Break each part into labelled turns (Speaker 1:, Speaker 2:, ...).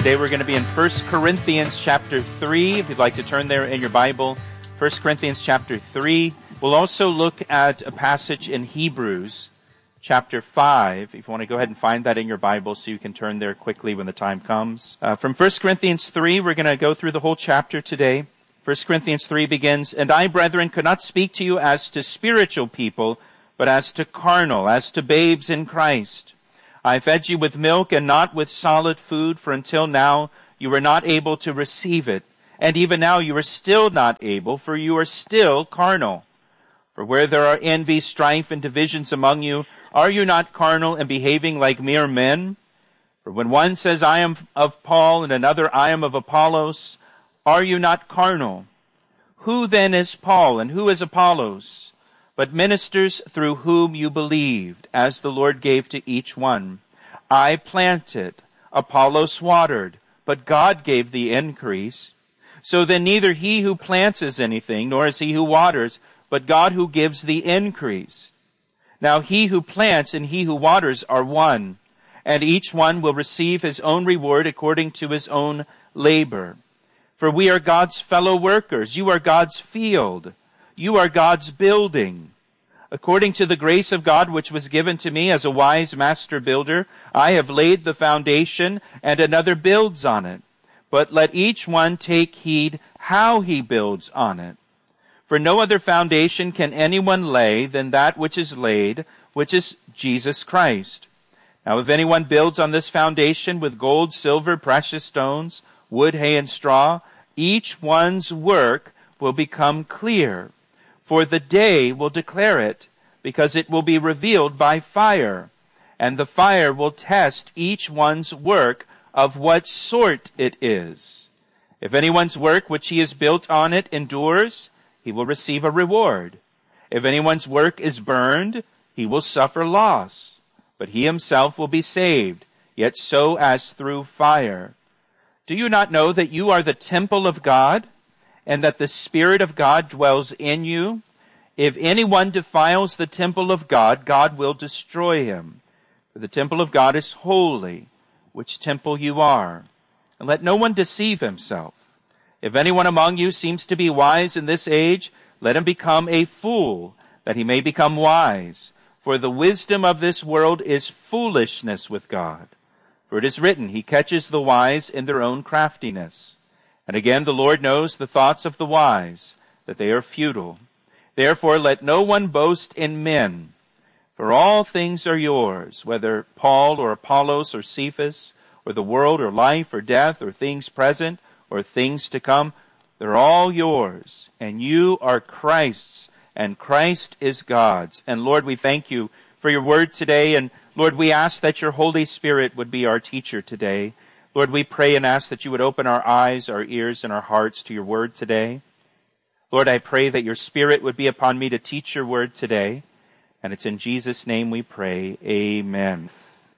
Speaker 1: Today we're going to be in 1 Corinthians chapter 3, if you'd like to turn there in your Bible. 1 Corinthians chapter 3. We'll also look at a passage in Hebrews chapter 5, if you want to go ahead and find that in your Bible so you can turn there quickly when the time comes. From 1 Corinthians 3, we're going to go through the whole chapter today. 1 Corinthians 3 begins, "And I, brethren, could not speak to you as to spiritual people, but as to carnal, as to babes in Christ. I fed you with milk and not with solid food, for until now you were not able to receive it. And even now you are still not able, for you are still carnal. For where there are envy, strife, and divisions among you, are you not carnal and behaving like mere men? For when one says, I am of Paul, and another, I am of Apollos, are you not carnal? Who then is Paul, and who is Apollos? But ministers through whom you believed, as the Lord gave to each one. I planted, Apollos watered, but God gave the increase. So then neither he who plants is anything, nor is he who waters, but God who gives the increase. Now he who plants and he who waters are one, and each one will receive his own reward according to his own labor. For we are God's fellow workers. You are God's field. You are God's building. According to the grace of God which was given to me as a wise master builder, I have laid the foundation, and another builds on it. But let each one take heed how he builds on it. For no other foundation can anyone lay than that which is laid, which is Jesus Christ. Now if anyone builds on this foundation with gold, silver, precious stones, wood, hay, and straw, each one's work will become clear. For the day will declare it, because it will be revealed by fire, and the fire will test each one's work of what sort it is. If anyone's work which he has built on it endures, he will receive a reward. If anyone's work is burned, he will suffer loss, but he himself will be saved, yet so as through fire. Do you not know that you are the temple of God, and that the Spirit of God dwells in you? If anyone defiles the temple of God, God will destroy him. For the temple of God is holy, which temple you are. And let no one deceive himself. If anyone among you seems to be wise in this age, let him become a fool, that he may become wise. For the wisdom of this world is foolishness with God. For it is written, He catches the wise in their own craftiness. And again, the Lord knows the thoughts of the wise, that they are futile. Therefore, let no one boast in men, for all things are yours, whether Paul or Apollos or Cephas, or the world or life or death or things present or things to come. They're all yours, and you are Christ's, and Christ is God's. And Lord, we thank you for your word today, and Lord, we ask that your Holy Spirit would be our teacher today. Lord, we pray and ask that you would open our eyes, our ears, and our hearts to your word today. Lord, I pray that your Spirit would be upon me to teach your word today. And it's in Jesus' name we pray. Amen.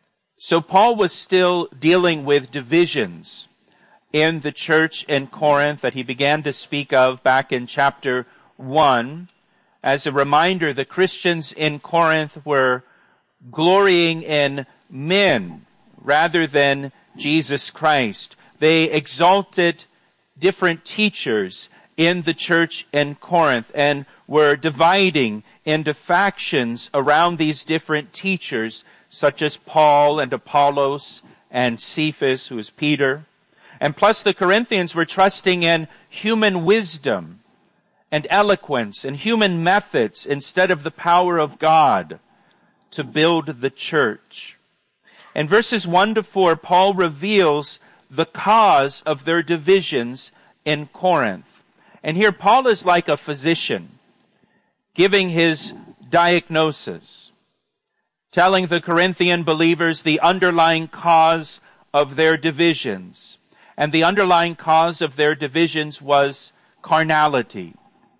Speaker 1: So Paul was still dealing with divisions in the church in Corinth that he began to speak of back in chapter 1. As a reminder, the Christians in Corinth were glorying in men rather than Jesus Christ. They exalted different teachers in the church in Corinth and were dividing into factions around these different teachers, such as Paul and Apollos and Cephas, who is Peter. And plus the Corinthians were trusting in human wisdom and eloquence and human methods instead of the power of God to build the church. In verses 1 to 4, Paul reveals the cause of their divisions in Corinth. And here Paul is like a physician giving his diagnosis, telling the Corinthian believers the underlying cause of their divisions. And the underlying cause of their divisions was carnality.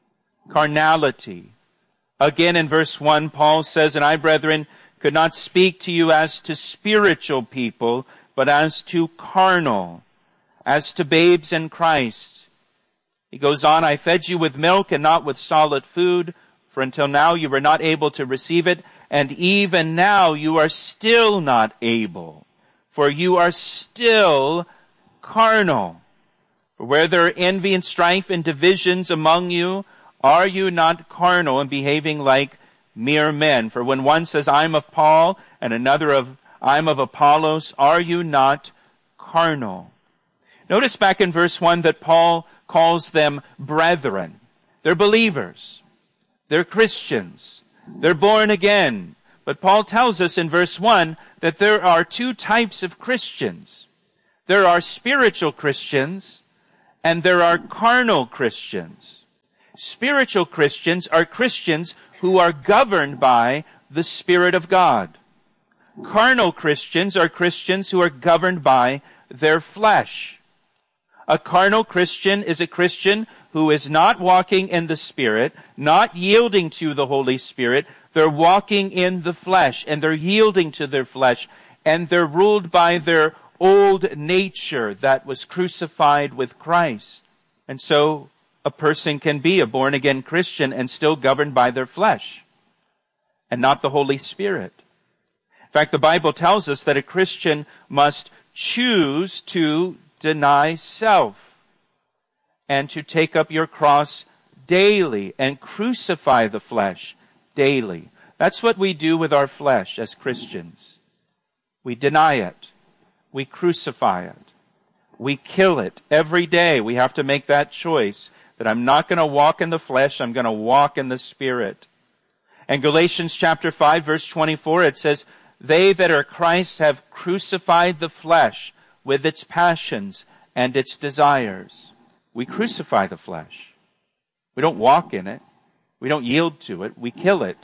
Speaker 1: Carnality. Again in verse 1, Paul says, And I, brethren, could not speak to you as to spiritual people, but as to carnal, as to babes in Christ. He goes on, I fed you with milk and not with solid food, for until now you were not able to receive it, and even now you are still not able, for you are still carnal? For where there are envy and strife and divisions among you, are you not carnal and behaving like mere men? For when one says, I'm of Paul, and another I'm of Apollos, are you not carnal? Notice back in verse 1 that Paul calls them brethren. They're believers. They're Christians. They're born again. But Paul tells us in verse 1 that there are two types of Christians. There are spiritual Christians and there are carnal Christians. Spiritual Christians are Christians who are governed by the Spirit of God. Carnal Christians are Christians who are governed by their flesh. A carnal Christian is a Christian who is not walking in the Spirit, not yielding to the Holy Spirit. They're walking in the flesh, and they're yielding to their flesh, and they're ruled by their old nature that was crucified with Christ. And so a person can be a born-again Christian and still governed by their flesh and not the Holy Spirit. In fact, the Bible tells us that a Christian must choose to deny self and to take up your cross daily and crucify the flesh daily. That's what we do with our flesh as Christians. We deny it. We crucify it. We kill it. Every day we have to make that choice that I'm not going to walk in the flesh, I'm going to walk in the Spirit. In Galatians chapter 5, verse 24, it says, they that are Christ have crucified the flesh with its passions and its desires. We crucify the flesh. We don't walk in it. We don't yield to it. We kill it.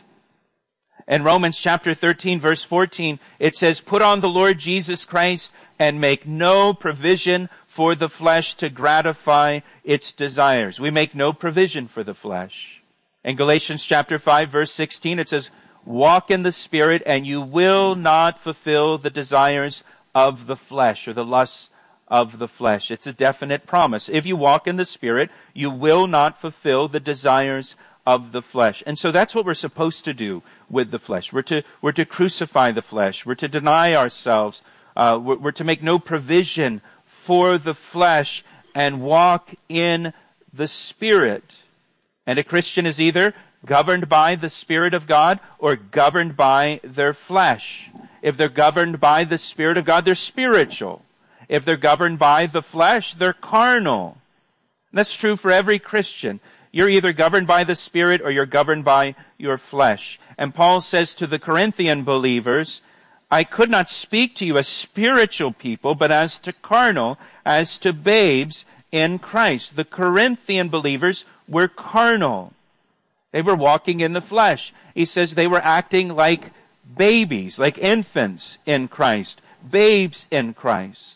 Speaker 1: In Romans chapter 13, verse 14, it says, put on the Lord Jesus Christ and make no provision for the flesh to gratify its desires. We make no provision for the flesh. In Galatians chapter 5, verse 16, it says, walk in the Spirit and you will not fulfill the desires of the flesh or the lusts of the flesh. It's a definite promise. If you walk in the Spirit, you will not fulfill the desires of the flesh. And so that's what we're supposed to do with the flesh. We're to crucify the flesh. We're to deny ourselves. We're to make no provision for the flesh and walk in the Spirit. And a Christian is either governed by the Spirit of God or governed by their flesh. If they're governed by the Spirit of God, they're spiritual. If they're governed by the flesh, they're carnal. And that's true for every Christian. You're either governed by the Spirit or you're governed by your flesh. And Paul says to the Corinthian believers, I could not speak to you as spiritual people, but as to carnal, as to babes in Christ. The Corinthian believers were carnal. They were walking in the flesh. He says they were acting like babies, like infants in Christ, babes in Christ.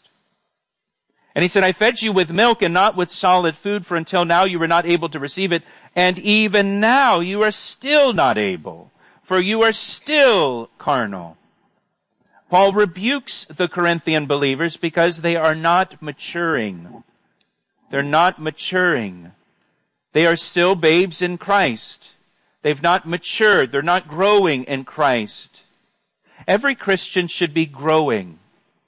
Speaker 1: And he said, I fed you with milk and not with solid food, for until now you were not able to receive it. And even now you are still not able, for you are still carnal. Paul rebukes the Corinthian believers because they are not maturing. They're not maturing. They are still babes in Christ. They've not matured. They're not growing in Christ. Every Christian should be growing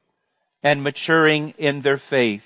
Speaker 1: and maturing in their faith.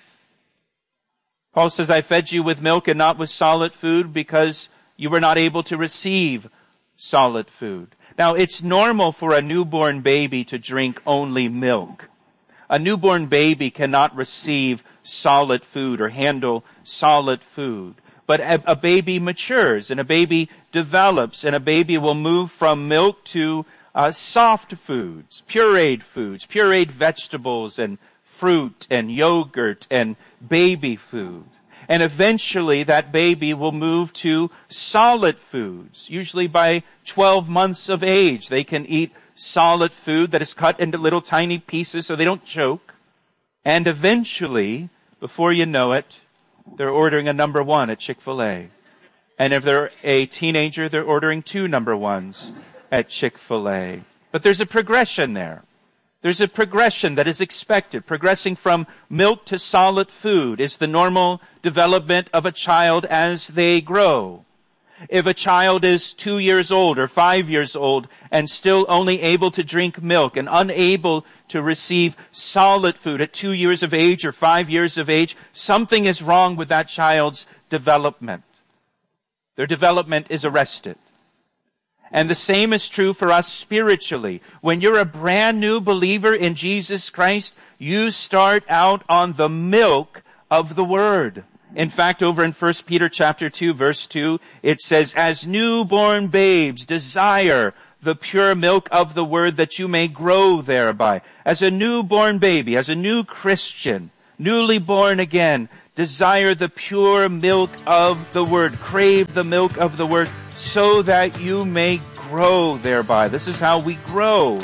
Speaker 1: Paul says, I fed you with milk and not with solid food because you were not able to receive solid food. Now, it's normal for a newborn baby to drink only milk. A newborn baby cannot receive solid food or handle solid food. But a baby matures and a baby develops and a baby will move from milk to soft foods, pureed vegetables and fruit and yogurt and baby food. And eventually that baby will move to solid foods. Usually by 12 months of age, they can eat solid food that is cut into little tiny pieces so they don't choke. And eventually, before you know it, they're ordering a number one at Chick-fil-A. And if they're a teenager, they're ordering 2 number ones at Chick-fil-A. But there's a progression there. There's a progression that is expected. Progressing from milk to solid food is the normal development of a child as they grow. If a child is 2 years old or 5 years old and still only able to drink milk and unable to receive solid food at 2 years of age or 5 years of age, something is wrong with that child's development. Their development is arrested. And the same is true for us spiritually. When you're a brand new believer in Jesus Christ, you start out on the milk of the Word. In fact, over in 1 Peter chapter 2, verse 2, it says, "As newborn babes desire the pure milk of the Word, that you may grow thereby." As a newborn baby, as a new Christian, newly born again, desire the pure milk of the Word. Crave the milk of the Word so that you may grow thereby. This is how we grow.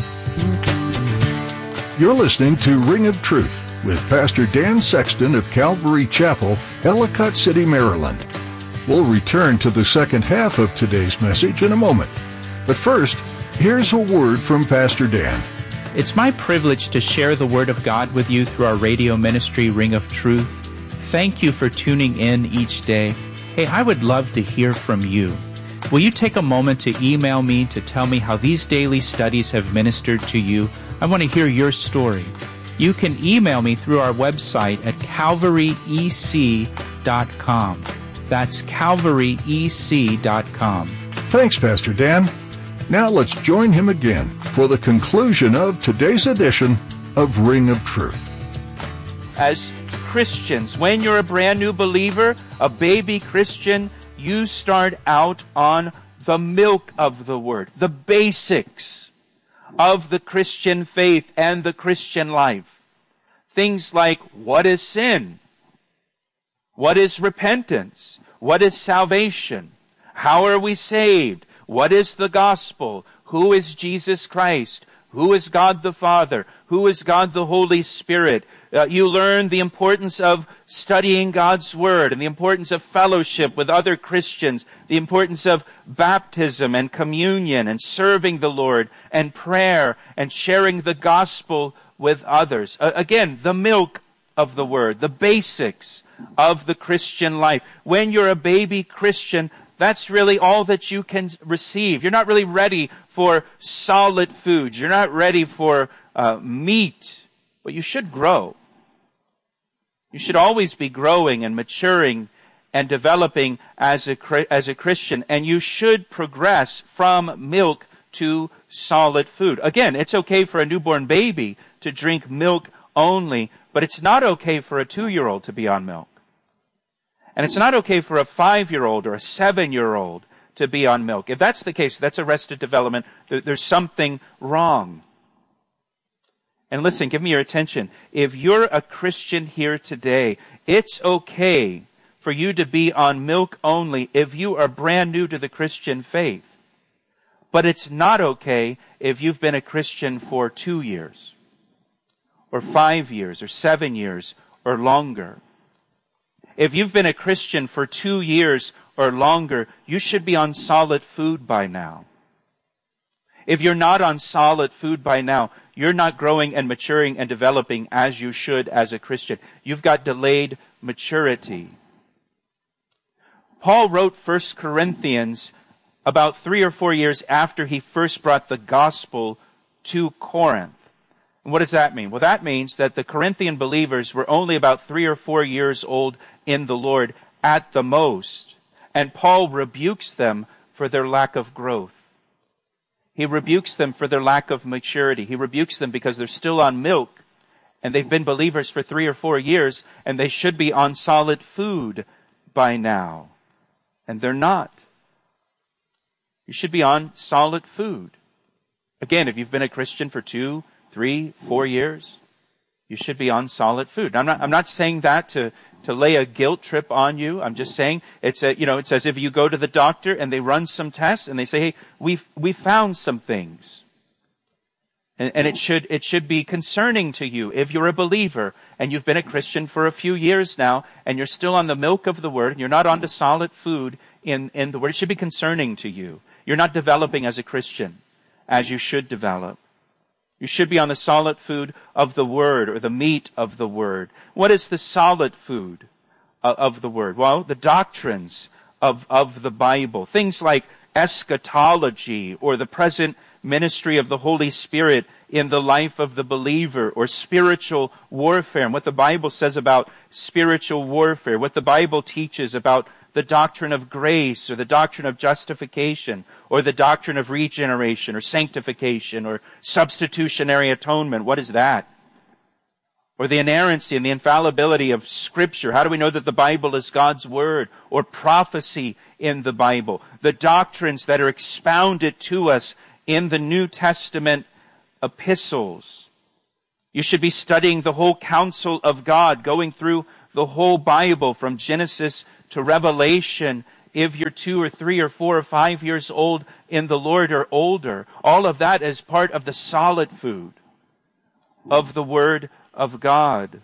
Speaker 2: You're listening to Ring of Truth with Pastor Dan Sexton of Calvary Chapel, Ellicott City, Maryland. We'll return to the second half of today's message in a moment. But first, here's a word from Pastor Dan.
Speaker 3: It's my privilege to share the Word of God with you through our radio ministry, Ring of Truth. Thank you for tuning in each day. Hey, I would love to hear from you. Will you take a moment to email me to tell me how these daily studies have ministered to you? I want to hear your story. You can email me through our website at calvaryec.com. That's calvaryec.com.
Speaker 2: Thanks, Pastor Dan. Now let's join him again for the conclusion of today's edition of Ring of Truth.
Speaker 1: As Christians, when you're a brand new believer, a baby Christian, you start out on the milk of the Word, the basics of the Christian faith and the Christian life. Things like, what is sin? What is repentance? What is salvation? How are we saved? What is the gospel? Who is Jesus Christ? Who is God the Father? Who is God the Holy Spirit? You learn the importance of studying God's Word and the importance of fellowship with other Christians, the importance of baptism and communion and serving the Lord and prayer and sharing the gospel with others. Again, the milk of the Word, the basics of the Christian life. When you're a baby Christian, that's really all that you can receive. You're not really ready for solid foods. You're not ready for meat, but you should grow. You should always be growing and maturing and developing as a Christian, and you should progress from milk to solid food. Again, it's okay for a newborn baby to drink milk only, but it's not okay for a 2-year-old to be on milk. And it's not okay for a 5-year-old or a 7-year-old to be on milk. If that's the case, that's arrested development. There's something wrong. And listen, give me your attention. If you're a Christian here today, it's okay for you to be on milk only if you are brand new to the Christian faith. But it's not okay if you've been a Christian for 2 years, or 5 years, or 7 years, or longer. If you've been a Christian for 2 years or longer, you should be on solid food by now. If you're not on solid food by now, you're not growing and maturing and developing as you should as a Christian. You've got delayed maturity. Paul wrote 1 Corinthians about 3 or 4 years after he first brought the gospel to Corinth. And what does that mean? Well, that means that the Corinthian believers were only about 3 or 4 years old in the Lord at the most. And Paul rebukes them for their lack of growth. He rebukes them for their lack of maturity. He rebukes them because they're still on milk and they've been believers for 3 or 4 years and they should be on solid food by now. And they're not. You should be on solid food. Again, if you've been a Christian for 2, 3, 4 years, you should be on solid food. I'm not saying that to lay a guilt trip on you. I'm just saying it's as if you go to the doctor and they run some tests and they say, hey, we found some things. And it should be concerning to you if you're a believer and you've been a Christian for a few years now and you're still on the milk of the Word and you're not on to solid food in the Word. It should be concerning to you. You're not developing as a Christian as you should develop. You should be on the solid food of the Word, or the meat of the Word. What is the solid food of the Word? Well, the doctrines of the Bible. Things like eschatology, or the present ministry of the Holy Spirit in the life of the believer, or spiritual warfare, and what the Bible says about spiritual warfare, what the Bible teaches about the doctrine of grace, or the doctrine of justification, or the doctrine of regeneration, or sanctification, or substitutionary atonement. What is that? Or the inerrancy and the infallibility of Scripture. How do we know that the Bible is God's Word? Or prophecy in the Bible. The doctrines that are expounded to us in the New Testament epistles. You should be studying the whole counsel of God, going through the whole Bible from Genesis to Revelation. If you're 2 or 3 or 4 or 5 years old in the Lord or older, all of that is part of the solid food of the Word of God.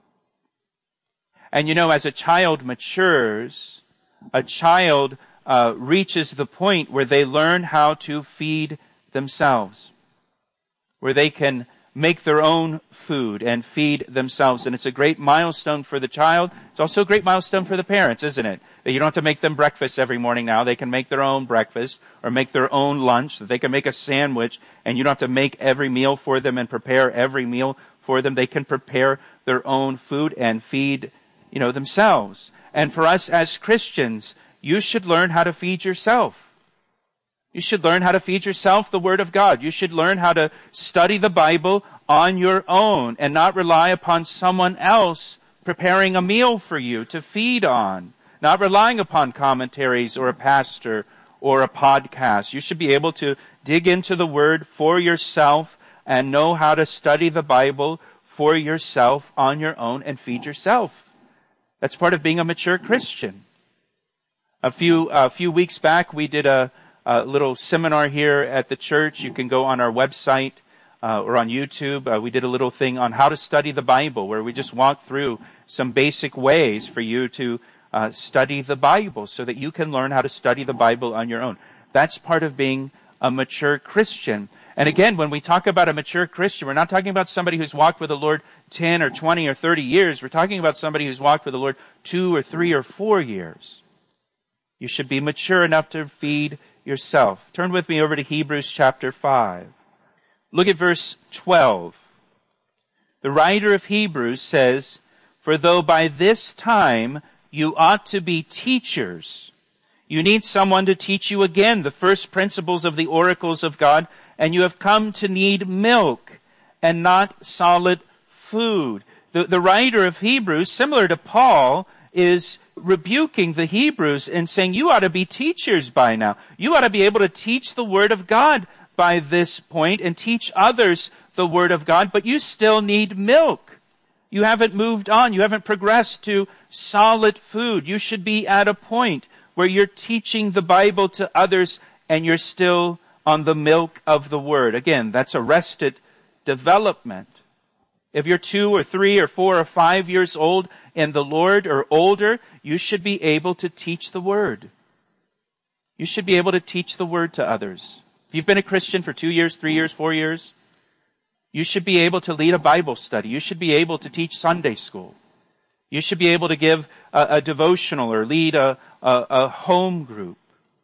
Speaker 1: And as a child matures, a child reaches the point where they learn how to feed themselves, where they can make their own food and feed themselves. And it's a great milestone for the child. It's also a great milestone for the parents, isn't it? That you don't have to make them breakfast every morning now. They can make their own breakfast or make their own lunch. That they can make a sandwich, and you don't have to make every meal for them and prepare every meal for them. They can prepare their own food and feed, themselves. And for us as Christians, you should learn how to feed yourself. You should learn how to feed yourself the Word of God. You should learn how to study the Bible on your own and not rely upon someone else preparing a meal for you to feed on. Not relying upon commentaries or a pastor or a podcast. You should be able to dig into the Word for yourself and know how to study the Bible for yourself on your own and feed yourself. That's part of being a mature Christian. A few weeks back, we did a little seminar here at the church. You can go on our website or on YouTube. We did a little thing on how to study the Bible, where we just walked through some basic ways for you to study the Bible so that you can learn how to study the Bible on your own. That's part of being a mature Christian. And again, when we talk about a mature Christian, we're not talking about somebody who's walked with the Lord 10 or 20 or 30 years. We're talking about somebody who's walked with the Lord 2 or 3 or 4 years. You should be mature enough to feed yourself. Turn with me over to Hebrews chapter 5. Look at verse 12. The writer of Hebrews says, "For though by this time you ought to be teachers, you need someone to teach you again the first principles of the oracles of God, and you have come to need milk and not solid food." The writer of Hebrews, similar to Paul, is rebuking the Hebrews and saying, you ought to be teachers by now. You ought to be able to teach the Word of God by this point and teach others the Word of God, but you still need milk. You haven't moved on. You haven't progressed to solid food. You should be at a point where you're teaching the Bible to others and you're still on the milk of the Word. Again, that's arrested development. If you're 2 or 3 or 4 or 5 years old in the Lord or older, you should be able to teach the Word. You should be able to teach the Word to others. If you've been a Christian for 2 years, 3 years, 4 years, you should be able to lead a Bible study. You should be able to teach Sunday school. You should be able to give a devotional or lead a home group.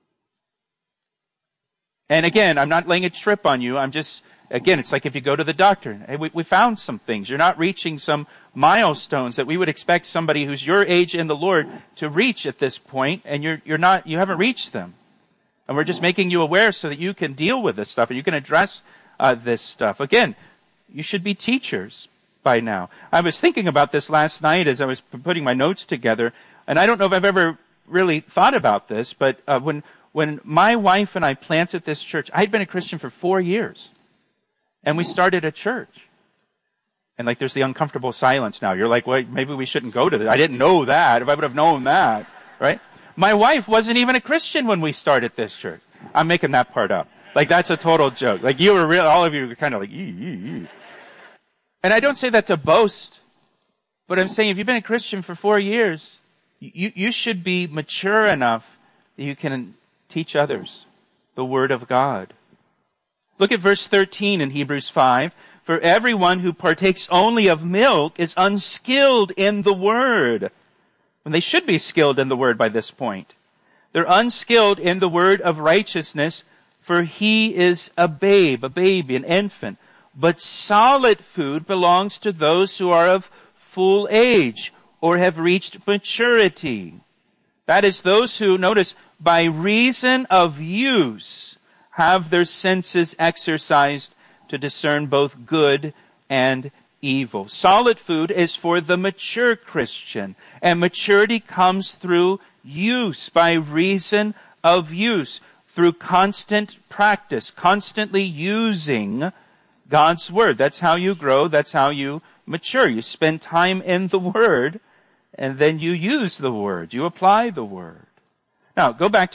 Speaker 1: And again, I'm not laying a strip on you. Again, it's like if you go to the doctor. Hey, we found some things. You're not reaching some milestones that we would expect somebody who's your age in the Lord to reach at this point, and you haven't reached them. And we're just making you aware so that you can deal with this stuff and you can address this stuff. Again, you should be teachers by now. I was thinking about this last night as I was putting my notes together, and I don't know if I've ever really thought about this, but when my wife and I planted this church, I'd been a Christian for 4 years. And we started a church. And there's the uncomfortable silence now. You're like, well, maybe we shouldn't go to that. I didn't know that. If I would have known that, right? My wife wasn't even a Christian when we started this church. I'm making that part up. That's a total joke. You were real, all of you were kind of like, ee. And I don't say that to boast, but I'm saying if you've been a Christian for 4 years, you should be mature enough that you can teach others the Word of God. Look at verse 13 in Hebrews 5. "For everyone who partakes only of milk is unskilled in the Word." When they should be skilled in the Word by this point. They're unskilled in the word of righteousness, for he is a baby, an infant. But solid food belongs to those who are of full age or have reached maturity. That is, those who, notice, by reason of use, have their senses exercised to discern both good and evil. Solid food is for the mature Christian, and maturity comes through use, by reason of use, through constant practice, constantly using God's Word. That's how you grow, that's how you mature. You spend time in the Word, and then you use the Word. You apply the Word. Now, go back to